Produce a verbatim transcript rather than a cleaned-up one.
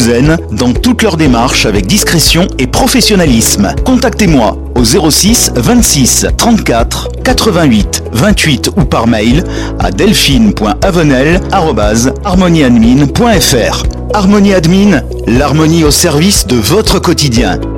Toulousaine dans toutes leurs démarches avec discrétion et professionnalisme. Contactez-moi au zéro six vingt-six trente-quatre quatre-vingt-huit vingt-huit ou par mail à delphine point avenel arobase harmonieadmin point fr. Harmonie Admin, l'harmonie au service de votre quotidien.